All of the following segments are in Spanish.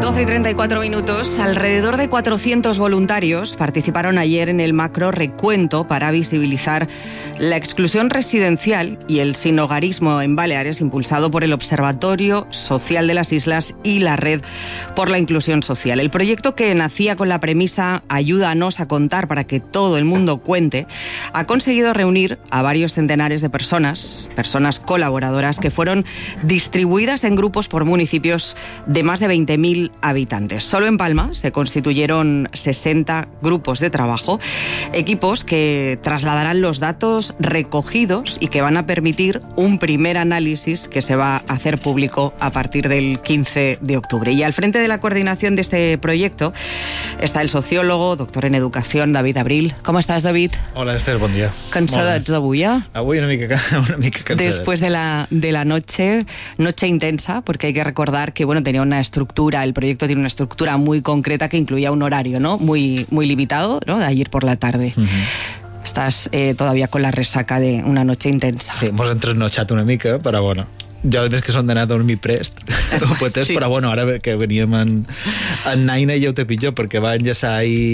12:34. Alrededor de 400 voluntarios participaron ayer en el macro recuento para visibilizar la exclusión residencial y el sinhogarismo en Baleares, impulsado por el Observatorio Social de las Islas y la Red por la Inclusión Social. El proyecto, que nacía con la premisa "Ayúdanos a contar para que todo el mundo cuente", ha conseguido reunir a varios centenares de personas colaboradoras que fueron distribuidas en grupos por municipios de más de 20.000 habitantes. Solo en Palma se constituyeron 60 grupos de trabajo, equipos que trasladarán los datos recogidos y que van a permitir un primer análisis que se va a hacer público a partir del 15 de octubre. Y al frente de la coordinación de este proyecto está el sociólogo, doctor en educación, David Abril. ¿Cómo estás, David? Hola, Esther, bon dia. Cansadets avui, eh? Avui una mica cansadets. Después de la noche intensa, porque hay que recordar que tenía una estructura, el proyecto tiene una estructura muy concreta que incluía un horario, ¿no? Muy limitado, ¿no? De ayer por la tarde. Estás todavía con la resaca de una noche intensa. Sí, hemos entresnotxat una mica, però bueno. Jo, a més que són d'anar a dormir prest, sí. Però ara que veníem en Naina ja ho té pitjor, perquè va enllaçar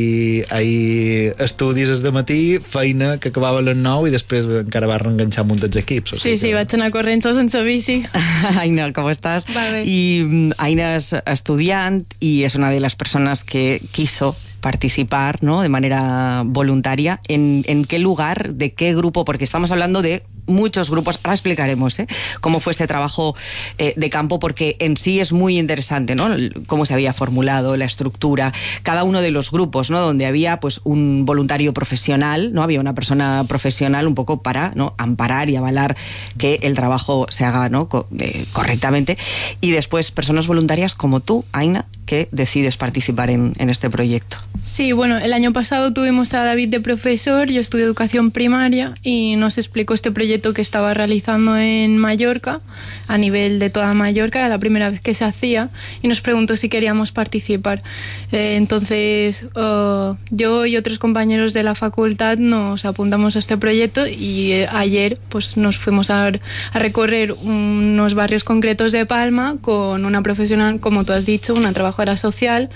ahir estudis des de matí, feina que acabava a les 9 i després encara va reenganxar munt dels equips. Sí, vaig anar corrents sense bici. Aina, ¿cómo estás? Va bé. Y Aina es estudiante y es una de las personas que quiso participar, ¿no?, de manera voluntaria. ¿En qué lugar, de qué grupo? Porque estamos hablando de muchos grupos. Ahora explicaremos cómo fue este trabajo de campo, porque en sí es muy interesante, ¿no?, cómo se había formulado la estructura, cada uno de los grupos, ¿no?, donde había pues un voluntario profesional, ¿no?, había una persona profesional un poco para, ¿no?, amparar y avalar que el trabajo se haga, ¿no?, correctamente, y después personas voluntarias como tú, Aina, que decides participar en este proyecto. Sí, el año pasado tuvimos a David de profesor, yo estudio educación primaria y nos explicó este proyecto que estaba realizando en Mallorca, a nivel de toda Mallorca, era la primera vez que se hacía, y nos preguntó si queríamos participar. Entonces yo y otros compañeros de la facultad nos apuntamos a este proyecto y ayer pues nos fuimos a recorrer unos barrios concretos de Palma con una profesional, como tú has dicho, una trabajadora social,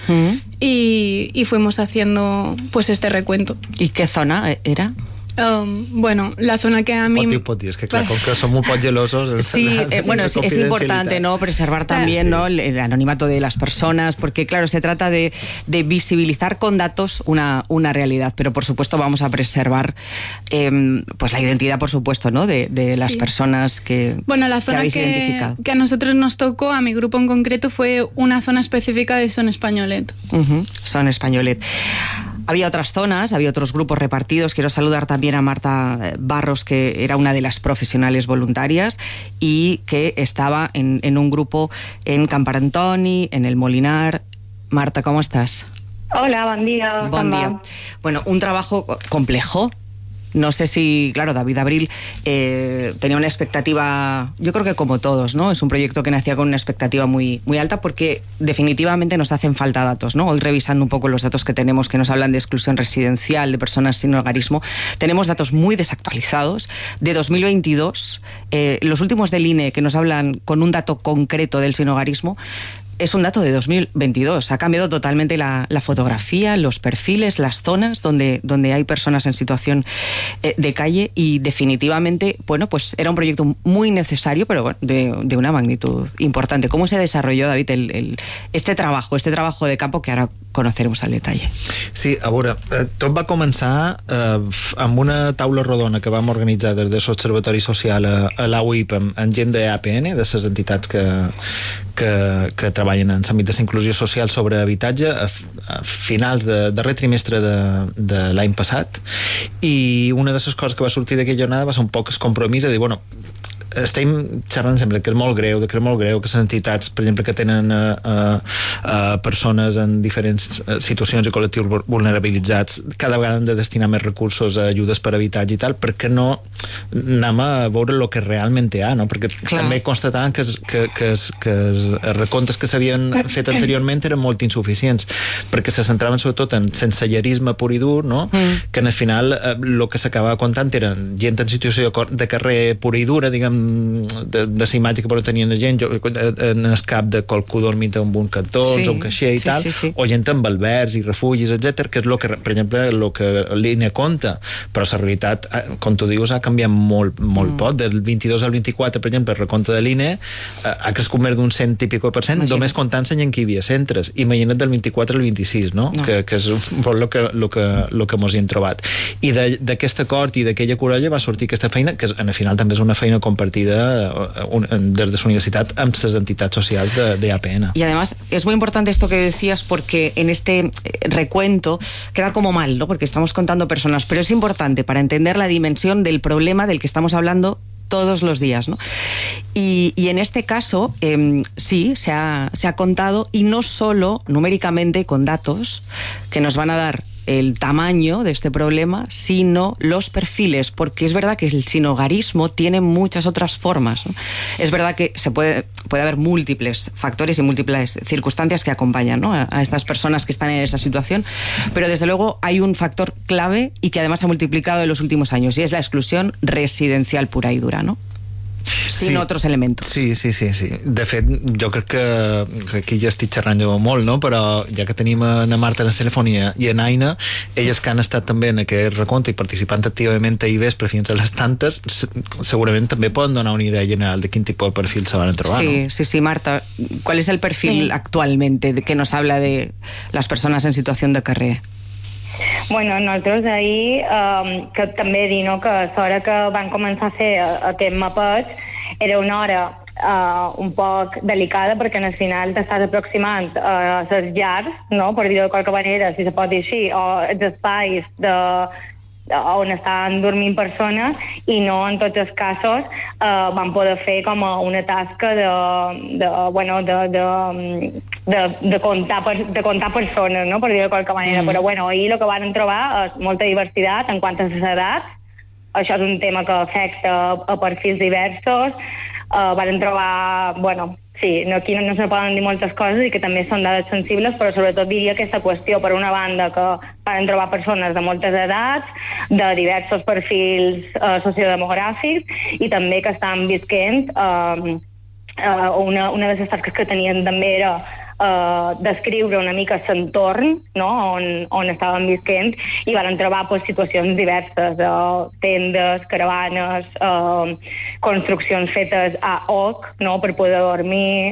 y fuimos haciendo pues este recuento. ¿Y qué zona era? La zona que a mí... Pot dir, és que clar, com que som un poc gelosos... Sí, es importante, ¿no?, preservar también, sí, ¿no?, el anonimato de las personas, porque claro, se trata de visibilizar con datos una realidad, pero por supuesto vamos a preservar pues la identidad, por supuesto, ¿no?, de las personas que la zona habéis identificado. Que a nosotros nos tocó, a mi grupo en concreto, fue una zona específica de Son Españolet. Son Españolet. Había otras zonas, había otros grupos repartidos. Quiero saludar también a Marta Barros, que era una de las profesionales voluntarias y que estaba en un grupo en Camparantoni, en el Molinar. Marta, ¿cómo estás? Hola, buen día. Buen día. Un trabajo complejo. No sé si, claro, David Abril tenía una expectativa, yo creo que como todos, ¿no? Es un proyecto que nacía con una expectativa muy, muy alta, porque definitivamente nos hacen falta datos, ¿no? Hoy, revisando un poco los datos que tenemos, que nos hablan de exclusión residencial, de personas sin hogarismo, tenemos datos muy desactualizados de 2022. Los últimos del INE, que nos hablan con un dato concreto del sinhogarismo, es un dato de 2022. Ha cambiado totalmente la fotografía, los perfiles, las zonas donde hay personas en situación de calle, y definitivamente, pues era un proyecto muy necesario, pero de una magnitud importante. ¿Cómo se desarrolló, David, este trabajo de campo, que ahora conoceremos al detalle? Sí, a veure, tot va començar amb una taula rodona que vam organitzar des de l'Observatori Social a la UIP amb gent d'APN, de les entitats que treballen en l'àmbit de la inclusió social sobre habitatge, a finals de darrer trimestre de l'any passat, i una de les coses que va sortir d'aquella jornada va ser un poc el compromís de dir, estem xerrant sempre que és molt greu, que les entitats, per exemple, que tenen persones en diferents situacions i col·lectius vulnerabilitzats, cada vegada han de destinar més recursos a ajudes per habitatge i tal, perquè no anem a veure el que realment hi ha, no? Perquè també constatàvem que els recomptes que s'havien fet anteriorment eren molt insuficients, perquè se centraven sobretot en sensellerisme pur i dur, no? Que al final el que s'acabava comptant eren gent en situació de carrer pura i dura, diguem, de la imatge que tenien la gent, en el cap de qualcú dormit amb un cantó, un caixer i tal, o gent amb albergs i refugis, etc, que és el que, per exemple, el que l'INE compta, però la realitat, com tu dius, ha canviat molt poc. Del 22 al 24, per exemple, el recompte de l'INE ha crescut més d'un 100 i pico %, només comptant-se en què hi havia centres. Imagina't del 24 al 26, no? Que és molt el que mos hi hem trobat. I d'aquest acord i d'aquella coralla va sortir aquesta feina, que al final també és una feina compartida des de la universitat amb les entitats socials de APN. Y además es muy importante esto que decías, porque en este recuento queda como mal, ¿no? Porque estamos contando personas, pero es importante para entender la dimensión del problema del que estamos hablando todos los días, ¿no? Y en este caso, sí, se ha contado, y no solo numéricamente con datos que nos van a dar el tamaño de este problema, sino los perfiles, porque es verdad que el sinhogarismo tiene muchas otras formas, ¿no? Es verdad que puede haber múltiples factores y múltiples circunstancias que acompañan, ¿no?, a estas personas que están en esa situación, pero desde luego hay un factor clave y que además ha multiplicado en los últimos años, y es la exclusión residencial pura y dura, ¿no? Sin otros elementos. Sí. De fet, jo crec que aquí ja estic xerrant jo molt, no? Però ja que tenim a Marta en la telefonia i a Aina, elles que han estat també en aquest recompte i participant activament ahir vespre fins a les tantes, segurament també poden donar una idea general de quin tipus de perfil se van a trobar, ¿no? Sí, Marta, ¿cuál es el perfil actualmente que nos habla de las personas en situación de carrer? Bueno, nosaltres ahir, que també dir, no, que a l'hora que van començar a fer aquest mapet era una hora un poc delicada, perquè al final t'estàs aproximant a les llars, no?, per dir-ho de qualque manera, si se pot dir així, o els espais on estan dormint persones, i no en tots els casos van poder fer com una tasca de comptar persones, no?, per dir-ho de qualque manera. Però ahir el que van trobar és molta diversitat en quant a les edats. Això és un tema que afecta a perfils diversos. Van trobar, sí, aquí no se poden dir moltes coses i que també són dades sensibles, però sobretot diria aquesta qüestió, per una banda, que van trobar persones de moltes edats, de diversos perfils sociodemogràfics, i també que estan visquent una de les tasques que tenien també era descriure una mica l'entorn, no?, on estaven visquent, i van trobar situacions diverses, tendes, caravanes, construccions fetes a hoc, no?, per poder dormir,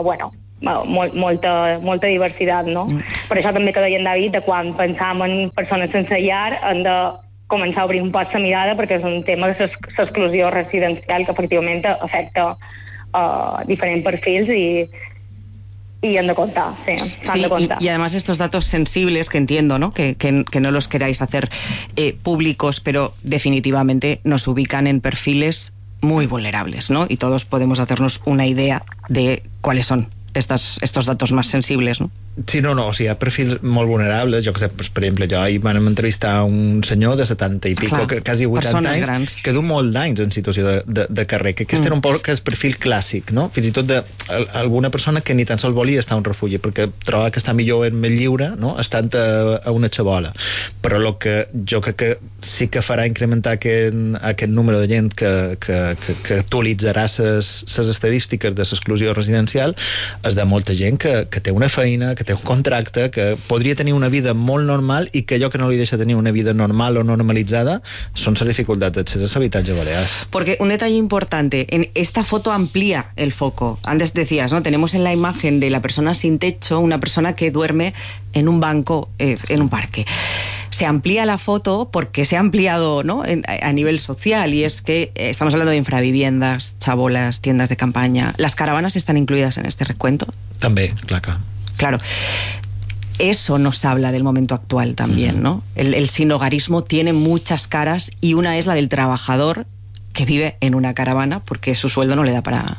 molta diversitat, no? Per això també que deia en David, de quan pensàvem en persones sense llar, hem de començar a obrir un poc la mirada, perquè és un tema de l'exclusió residencial que efectivament afecta diferents perfils y han de contar, sí, han de contar. Y además estos datos sensibles, que entiendo, ¿no?, que no los queráis hacer públicos, pero definitivamente nos ubican en perfiles muy vulnerables, ¿no? Y todos podemos hacernos una idea de cuáles son estos datos más sensibles, ¿no? Sí, no, o sigui, hi ha perfils molt vulnerables. Jo que sé, per exemple, jo ahir vam entrevistar un senyor de 70 i pico, quasi 80 anys, grans, que du molt d'anys en situació de carrer, que aquest era un poc el perfil clàssic, no? Fins i tot d'alguna persona que ni tan sols volia estar a un refugi, perquè troba que està millor més lliure, no?, estant a una xabola. Però el que jo crec que sí que farà incrementar aquest número de gent que actualitzarà les estadístiques de l'exclusió residencial és de molta gent que té una feina, que té un contracte, que podria tenir una vida molt normal, i que allò que no li deixa tenir una vida normal o normalitzada són les dificultats d'accés a l'habitatge balears. Porque un detalle importante, en esta foto amplía el foco. Antes decías, ¿no?, tenemos en la imagen de la persona sin techo una persona que duerme en un banco, en un parque. Se amplía la foto porque se ha ampliado, ¿no?, a nivel social, y es que estamos hablando de infraviviendas, chabolas, tiendas de campaña. ¿Las caravanas están incluidas en este recuento? També, clar. Claro. Eso nos habla del momento actual también, ¿no? El sinhogarismo tiene muchas caras, y una es la del trabajador que vive en una caravana porque su sueldo no le da para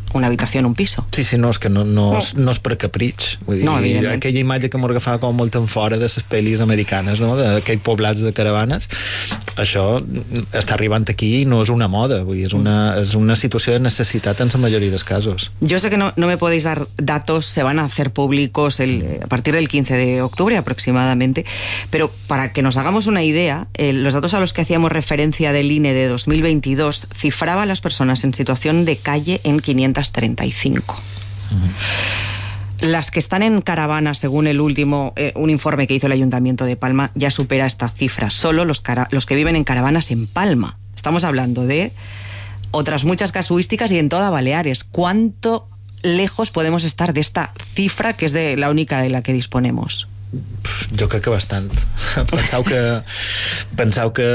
una habitació en un piso. Sí, no, és que no és per capritx. Vull dir, aquella imatge que m'agafava com molt en fora de les pel·lis americanes, no? D'aquells poblats de caravanes, això està arribant aquí i no és una moda, vull dir, és una situació de necessitat en la majoria dels casos. Yo sé que no me podéis dar datos, se van a hacer públicos a partir del 15 de octubre aproximadamente, pero para que nos hagamos una idea, los datos a los que hacíamos referencia del INE de 2022 cifraba a las personas en situación de calle en 535. Las que están en caravana, según el último un informe que hizo el Ayuntamiento de Palma, ya supera esta cifra. Solo los que viven en caravanas en Palma. Estamos hablando de otras muchas casuísticas y en toda Baleares. ¿Cuánto lejos podemos estar de esta cifra que es de la única de la que disponemos? Jo crec que bastant. Penseu que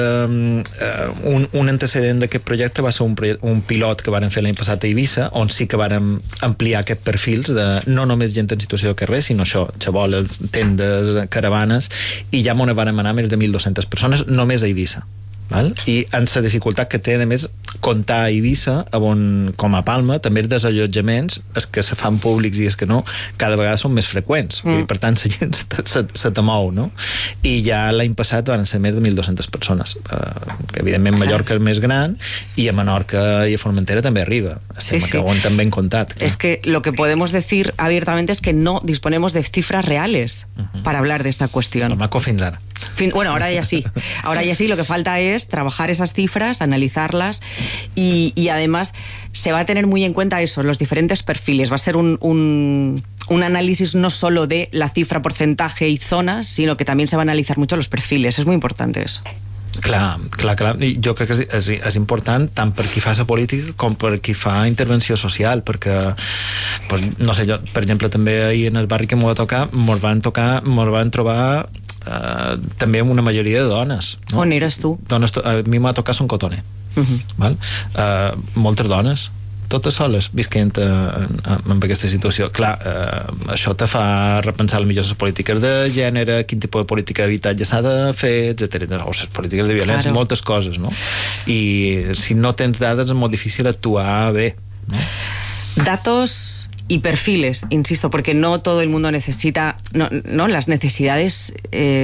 un antecedent d'aquest projecte va ser un pilot que varen fer l'any passat a Eivissa, on sí que vàrem ampliar aquests perfils de no només gent en situació de carrer, sinó això, xaboles, tendes, caravanes, i ja on vàrem anar més de 1.200 persones només a Eivissa. Val? I en la dificultat que té, a més, comptar a Eivissa, com a Palma, també els desallotjaments, els que se fan públics i els que no, cada vegada són més freqüents. I, per tant, la gent se temou, no? I ja l'any passat van ser més de 1.200 persones, que evidentment Mallorca és més gran, i a Menorca i a Formentera també arriba. Estem també en comptat. Es que lo que podemos decir abiertamente es que no disponemos de cifras reales para hablar de esta cuestión. El maco fins ara. Bueno, ahora ya sí, lo que falta es trabajar esas cifras, analizarlas y además se va a tener muy en cuenta eso, los diferentes perfiles. Va a ser un análisis no solo de la cifra, porcentaje y zonas, sino que también se va a analizar mucho los perfiles. Es muy importante eso. Clar. I jo crec que és important tant per qui fa la política com per qui fa intervenció social, perquè no sé, jo, per exemple, també ahir en el barri que m'ho va tocar mos van trobar també amb una majoria de dones, no? On eres tu? A mi m'ha tocat Son Cotone. Val? Moltes dones, totes soles, visquent en aquesta situació. Clar, això te fa repensar millor les polítiques de gènere, quin tipus de política d'habitatge s'ha de fer, etc. O les polítiques de violència, moltes coses, no? I si no tens dades és molt difícil actuar bé, no? Datos y perfiles, insisto, porque no todo el mundo necesita, no las necesidades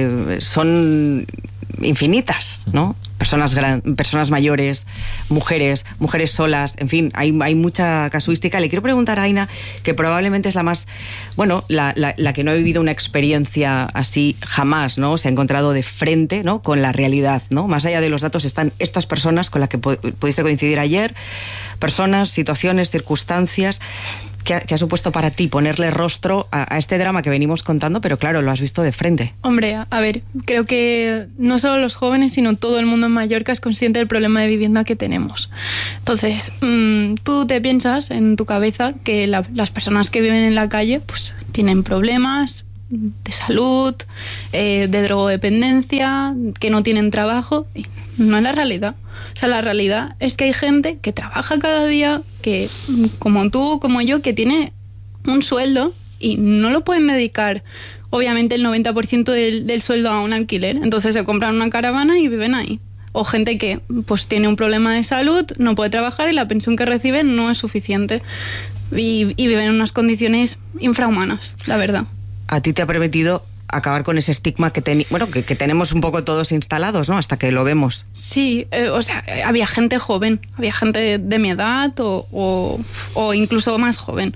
son infinitas, ¿no? Personas mayores, mujeres solas, en fin, hay mucha casuística. Le quiero preguntar a Aina, que probablemente es la más, bueno, la que no ha vivido una experiencia así jamás, ¿no? Se ha encontrado de frente, ¿no? Con la realidad, ¿no? Más allá de los datos están estas personas con las que pudiste coincidir ayer, personas, situaciones, circunstancias. ¿Qué ha supuesto para ti ponerle rostro a este drama que venimos contando, pero claro, lo has visto de frente? Hombre, a ver, creo que no solo los jóvenes, sino todo el mundo en Mallorca es consciente del problema de vivienda que tenemos. Entonces, tú te piensas en tu cabeza que las personas que viven en la calle pues tienen problemas de salud, de drogodependencia, que no tienen trabajo. Y no es la realidad. O sea, la realidad es que hay gente que trabaja cada día, que como tú, como yo, que tiene un sueldo y no lo pueden dedicar, obviamente, el 90% del sueldo a un alquiler. Entonces se compran una caravana y viven ahí. O gente que pues tiene un problema de salud, no puede trabajar y la pensión que recibe no es suficiente. Y viven en unas condiciones infrahumanas, la verdad. A ti te ha permitido acabar con ese estigma que tenemos un poco todos instalados, ¿no? Hasta que lo vemos. Sí, o sea, había gente joven, había gente de mi edad o incluso más joven.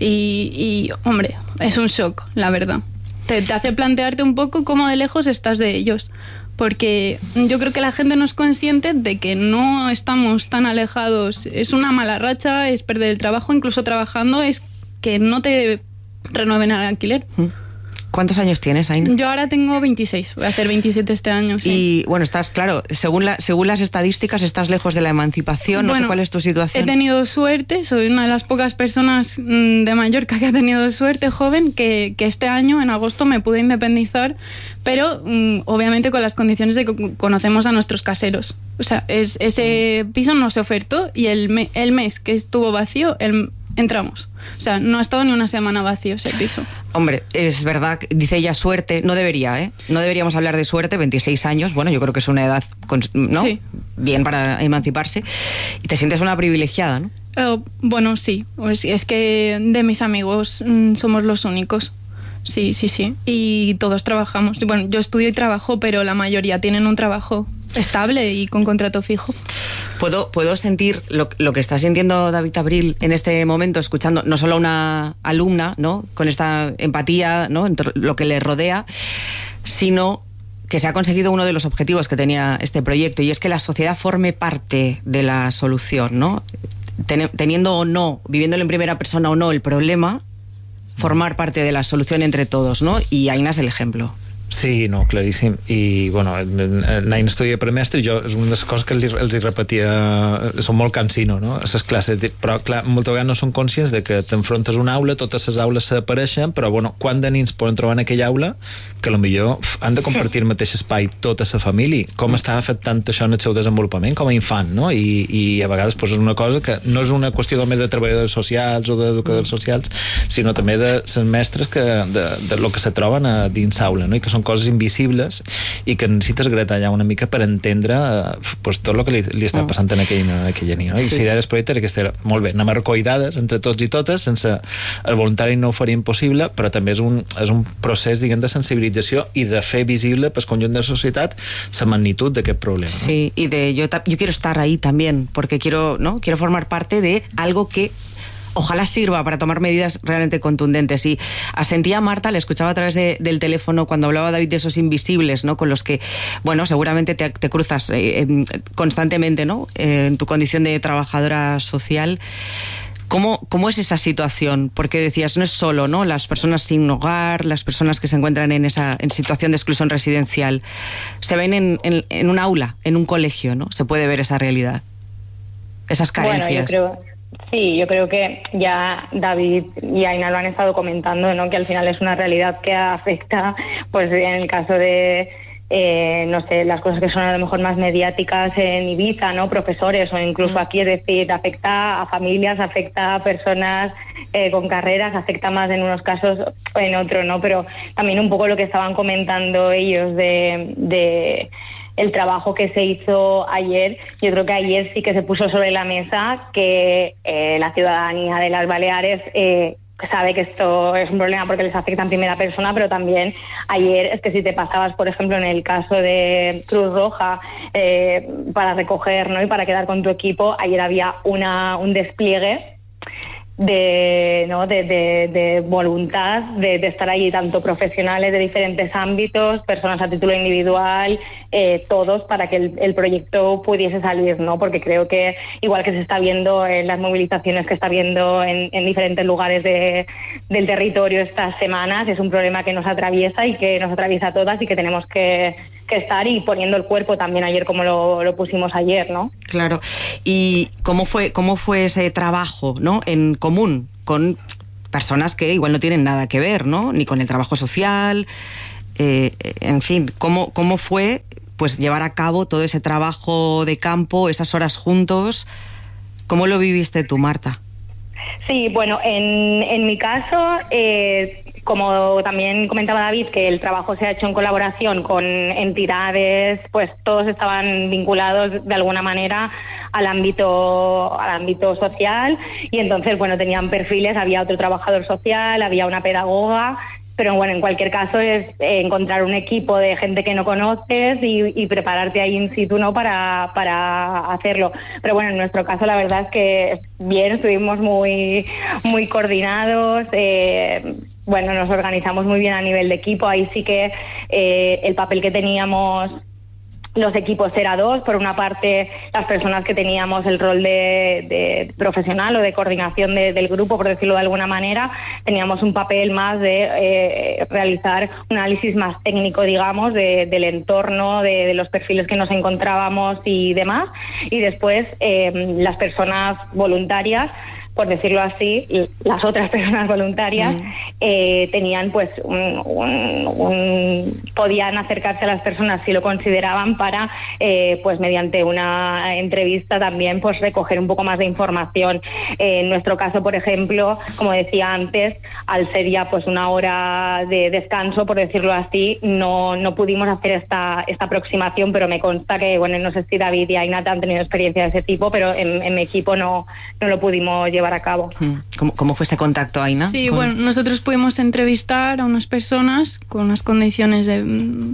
Y hombre, es un shock, la verdad. Te hace plantearte un poco cómo de lejos estás de ellos. Porque yo creo que la gente no es consciente de que no estamos tan alejados. Es una mala racha, es perder el trabajo, incluso trabajando, es que no te renueven el alquiler. ¿Cuántos años tienes, Aina? Yo ahora tengo 26, voy a hacer 27 este año, sí. Y bueno, estás, claro, según las estadísticas, estás lejos de la emancipación, no sé cuál es tu situación. He tenido suerte, soy una de las pocas personas de Mallorca que ha tenido suerte, joven, que este año, en agosto, me pude independizar, pero obviamente con las condiciones de que conocemos a nuestros caseros. O sea, ese piso no se ofertó y el mes que estuvo vacío, entramos. O sea, no ha estado ni una semana vacío ese piso. Hombre, es verdad, dice ella suerte, no debería, ¿eh? No deberíamos hablar de suerte, 26 años, bueno, yo creo que es una edad, ¿no? Sí. Bien para emanciparse. Y te sientes una privilegiada, ¿no? Bueno, sí. Es que de mis amigos somos los únicos. Sí. Y todos trabajamos. Bueno, yo estudio y trabajo, pero la mayoría tienen un trabajo estable y con contrato fijo. Puedo sentir lo que está sintiendo David Abril en este momento, escuchando no solo a una alumna, ¿no?, con esta empatía, ¿no?, entre lo que le rodea, sino que se ha conseguido uno de los objetivos que tenía este proyecto, y es que la sociedad forme parte de la solución, ¿no? Teniendo o no, viviéndolo en primera persona o no el problema, formar parte de la solución entre todos, ¿no? I Aina és l'ejemplo. Sí, no, claríssim. I, bueno, Naina estudia per mestre i jo, és una de les coses que els hi repetia, són molt cansino, no?, a les classes, però, clar, moltes vegades no són conscients de que t'enfrontes a una aula, totes les aules s'apareixen, però, bueno, quant de nens poden trobar en aquella aula que potser han de compartir el mateix espai tota la família? Com està afectant això en el seu desenvolupament com a infant, no? I a vegades pues, és una cosa que no és una qüestió només de treballadors socials o d'educadors socials, sinó també de les mestres de lo que se troben a dins aula, no? I que són coses invisibles i que necessites gratar allà una mica per entendre pues, tot el que li està passant en aquella nina, no? I la idea del projecte era aquesta, molt bé, anem a recollir dades entre tots i totes, sense el voluntari no ho faria impossible, però també és un procés, diguem, de sensibilització i de fer visible pel conjunt de la societat la magnitud d'aquest problema. Sí, y yo quiero estar ahí también, porque quiero formar parte de algo que ojalá sirva para tomar medidas realmente contundentes. Y asentía a Marta, le escuchaba a través del teléfono cuando hablaba David de esos invisibles, ¿no?, con los que, bueno, seguramente te cruzas constantemente, ¿no?, en tu condición de trabajadora social. ¿Cómo es esa situación? Porque decías, no es solo, ¿no?, las personas sin hogar, las personas que se encuentran en situación de exclusión residencial. Se ven en un aula, en un colegio, ¿no? Se puede ver esa realidad, esas carencias. Bueno, yo creo que ya David y Aina lo han estado comentando, ¿no?, que al final es una realidad que afecta, pues en el caso de no sé, las cosas que son a lo mejor más mediáticas en Ibiza, ¿no?, profesores, o incluso aquí, es decir, afecta a familias, afecta a personas con carreras, afecta más en unos casos o en otros, ¿no? Pero también un poco lo que estaban comentando ellos de el trabajo que se hizo ayer. Yo creo que ayer sí que se puso sobre la mesa que la ciudadanía de las Baleares sabe que esto es un problema porque les afecta en primera persona, pero también ayer es que si te pasabas, por ejemplo, en el caso de Cruz Roja, para recoger, ¿no?, y para quedar con tu equipo, ayer había un despliegue de voluntad de estar allí, tanto profesionales de diferentes ámbitos, personas a título individual, todos, para que el proyecto pudiese salir, ¿no? Porque creo que, igual que se está viendo en las movilizaciones que está viendo en diferentes lugares del territorio estas semanas, es un problema que nos atraviesa y que nos atraviesa a todas y que tenemos que estar y poniendo el cuerpo también ayer, como lo pusimos ayer, ¿no? Claro. ¿Y cómo fue ese trabajo, ¿no?, en común con personas que igual no tienen nada que ver, ¿no?, ni con el trabajo social? En fin, ¿cómo fue pues llevar a cabo todo ese trabajo de campo, esas horas juntos? ¿Cómo lo viviste tú, Marta? Sí, bueno, en mi caso, como también comentaba David, que el trabajo se ha hecho en colaboración con entidades, pues todos estaban vinculados de alguna manera al ámbito social, y entonces, bueno, tenían perfiles, había otro trabajador social, había una pedagoga, pero bueno, en cualquier caso es encontrar un equipo de gente que no conoces y prepararte ahí in situ, ¿no?, para hacerlo. Pero bueno, en nuestro caso la verdad es que bien, estuvimos muy, muy coordinados, bueno, nos organizamos muy bien a nivel de equipo. Ahí sí que el papel que teníamos los equipos era dos. Por una parte, las personas que teníamos el rol de profesional o de coordinación del grupo, por decirlo de alguna manera, teníamos un papel más de realizar un análisis más técnico, digamos, del entorno, de los perfiles que nos encontrábamos y demás. Y después, las personas voluntarias por decirlo así, las otras personas voluntarias tenían pues podían acercarse a las personas si lo consideraban para pues mediante una entrevista también pues recoger un poco más de información. En nuestro caso, por ejemplo, como decía antes, al ser ya pues una hora de descanso, por decirlo así, no pudimos hacer esta aproximación, pero me consta que, bueno, no sé si David y Aina han tenido experiencia de ese tipo, pero en mi equipo no lo pudimos llevar a cabo. ¿Cómo fue ese contacto, Aina? Sí, bueno, nosotros pudimos entrevistar a unas personas con unas condiciones de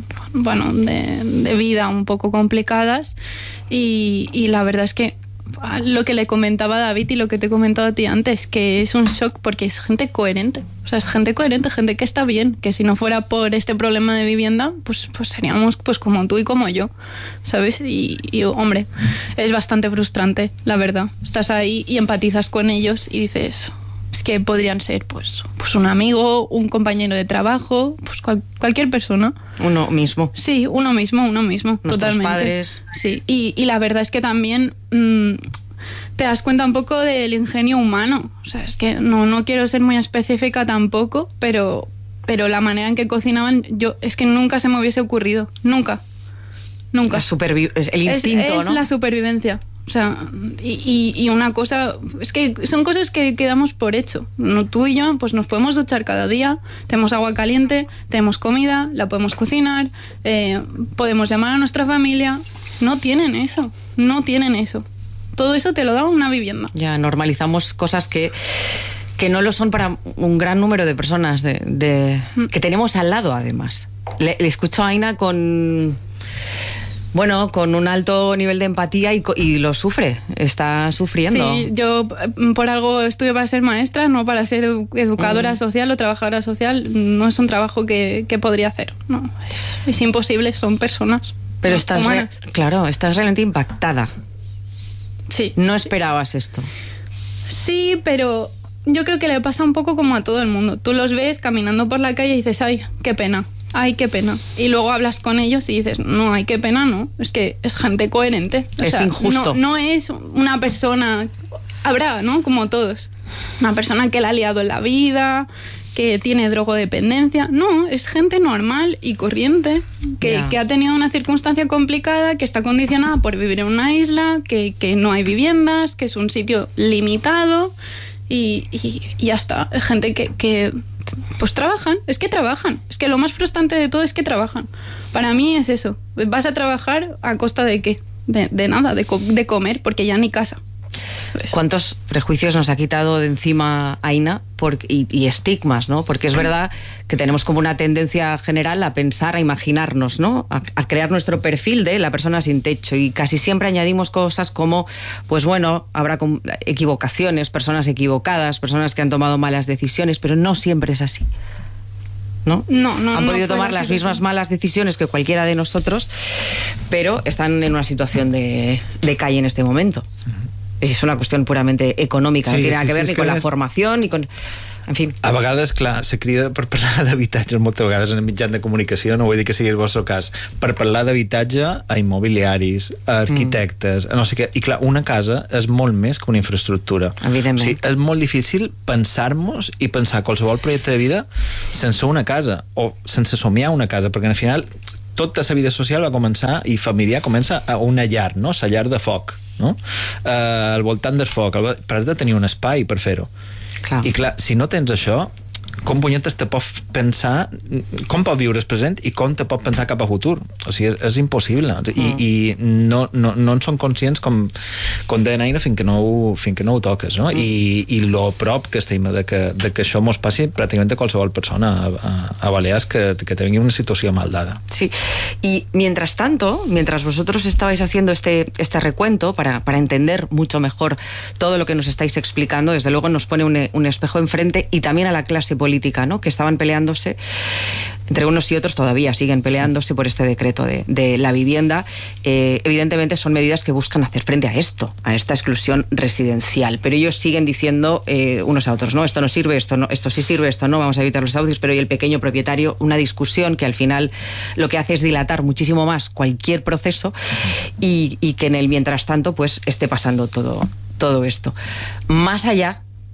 vida un poco complicadas y la verdad es que lo que le comentaba a David y lo que te he comentado a ti antes, que es un shock porque es gente coherente. O sea, es gente coherente, gente que está bien, que si no fuera por este problema de vivienda, pues seríamos pues como tú y como yo, ¿sabes? Y hombre, es bastante frustrante, la verdad. Estás ahí y empatizas con ellos y dices, es que podrían ser pues un amigo, un compañero de trabajo, pues cualquier persona. Uno mismo. Sí, uno mismo, Nuestros totalmente. Padres. Sí, y la verdad es que también te das cuenta un poco del ingenio humano. O sea, es que no quiero ser muy específica tampoco, pero la manera en que cocinaban, es que nunca se me hubiese ocurrido. Nunca. El instinto, es ¿no? la supervivencia. O sea, y una cosa, es que son cosas que damos por hecho. No, tú y yo, pues nos podemos duchar cada día, tenemos agua caliente, tenemos comida, la podemos cocinar, podemos llamar a nuestra familia. No tienen eso. Todo eso te lo da una vivienda. Ya normalizamos cosas que no lo son para un gran número de personas que tenemos al lado, además. Le escucho a Aina con un alto nivel de empatía y lo sufre, está sufriendo. Sí, yo por algo estudio para ser maestra, no para ser educadora social o trabajadora social. No es un trabajo que podría hacer. No, es imposible, son personas. Pero estás realmente impactada. Sí. No esperabas esto. Sí, pero yo creo que le pasa un poco como a todo el mundo. Tú los ves caminando por la calle y dices, ay, qué pena. Y luego hablas con ellos y dices, no, ay, qué pena, no. Es que es gente coherente. Es injusto. No es una persona... Habrá, ¿no? Como todos. Una persona que la ha liado en la vida, que tiene drogodependencia. No, es gente normal y corriente, que ha tenido una circunstancia complicada, que está condicionada por vivir en una isla, que no hay viviendas, que es un sitio limitado y ya está. Es gente que pues trabajan. Es que lo más frustrante de todo es que trabajan. Para mí es eso. Vas a trabajar a costa de ¿qué? De nada, de comer, porque ya ni casa. ¿Cuántos prejuicios nos ha quitado de encima Aina y estigmas, ¿no? Porque es verdad que tenemos como una tendencia general a pensar, a imaginarnos, ¿no? A crear nuestro perfil de la persona sin techo, y casi siempre añadimos cosas como, pues bueno, habrá equivocaciones, personas equivocadas, personas que han tomado malas decisiones, pero no siempre es así. ¿No? Han podido tomar las mismas malas decisiones que cualquiera de nosotros, pero están en una situación de calle en este momento. És una qüestió purament econòmica, no té nada que ver ni con la formació ni con... En fi. A vegades, clar, se crida per parlar d'habitatges moltes vegades en el mitjan de comunicació, no vull dir que sigui el vostre cas, per parlar d'habitatge a immobiliaris, a arquitectes, a no sé què. I clar, una casa és molt més que una infraestructura. Evidentment. O sigui, és molt difícil pensar-nos i pensar qualsevol projecte de vida sense una casa, o sense somiar una casa, perquè al final tota la vida social va començar, i familiar comença a una llar, no? La llar de foc, no? Al voltant del foc, però has de tenir un espai per fer-ho. Clar. I clar, si no tens això, com punyetes te pot pensar, com pot viure el present i com te pot pensar cap a futur? O sigui, és impossible. I no en són conscients, com deia Aina, fins que no ho toques, no? I lo prop que estem de que això mos passi pràcticament a qualsevol persona a Balears que tingui una situació mal dada. Sí, y mientras tanto, mientras vosotros estabais haciendo este recuento para entender mucho mejor todo lo que nos estáis explicando, desde luego nos pone un espejo enfrente, y también a la clase política, ¿no? Que estaban peleándose entre unos y otros, todavía siguen peleándose por este decreto de la vivienda. Evidentemente son medidas que buscan hacer frente a esto, a esta exclusión residencial, pero ellos siguen diciendo unos a otros, no, esto no sirve, esto no, esto sí sirve, esto no, vamos a evitar los desahucios, pero y el pequeño propietario, una discusión que al final lo que hace es dilatar muchísimo más cualquier proceso, y que en el mientras tanto pues esté pasando todo esto. Más allá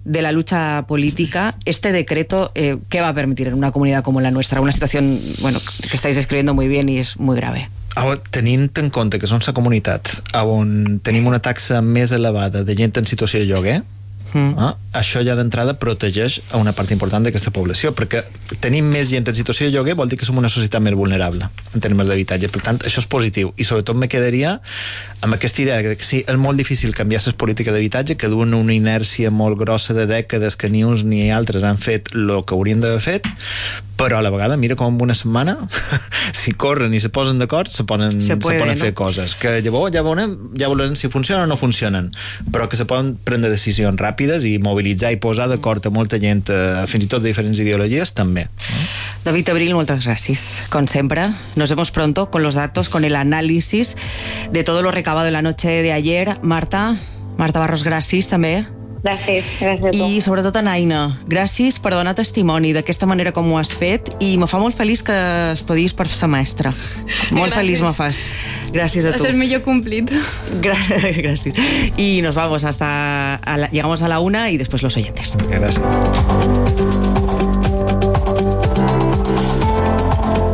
de la lucha política, este decreto, ¿qué va a permitir en una comunidad como la nuestra? Una situación, bueno, que estáis describiendo muy bien y és muy grave. Tenint en compte que som la comunitat on tenim una taxa més elevada de gent en situació de lloguer, això ja d'entrada protegeix a una part important d'aquesta població, perquè tenim més gent en situació de lloguer vol dir que som una societat més vulnerable en termes d'habitatge, per tant això és positiu, i sobretot me quedaria amb aquesta idea que sí, és molt difícil canviar les polítiques d'habitatge que duen una inèrcia molt grossa de dècades que ni uns ni altres han fet el que haurien d'haver fet, però a la vegada mira com en una setmana si corren i se posen d'acord se poden fer coses que llavors ja veurem si funcionen o no funcionen, però que se poden prendre decisions ràpides i mobilitzar i posar d'acord a molta gent, fins i tot de diferents ideologies també. David Abril, muchas gracias. Como siempre, nos vemos pronto con los datos, con el análisis de todo lo recabado en la noche de ayer. Marta Barros, gràcies també. Gràcies a tu. I sobretot a Naina, gràcies per donar testimoni d'aquesta manera com ho has fet, i me fa molt feliç que estudiïs per ser mestra. Molt feliç me fas. Gràcies a tu. Va ser el millor complit. Gracias. Y nos vamos llegamos a la 1 y después los oyentes. Gracias.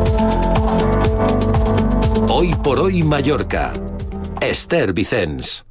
Hoy por hoy Mallorca. Esther Vicens.